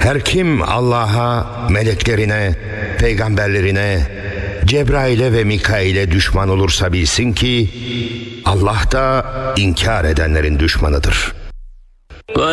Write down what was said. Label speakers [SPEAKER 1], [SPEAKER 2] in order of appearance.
[SPEAKER 1] Her kim Allah'a, meleklerine, peygamberlerine, Cebrail'e ve Mikail'e düşman olursa bilsin ki Allah da inkar edenlerin düşmanıdır.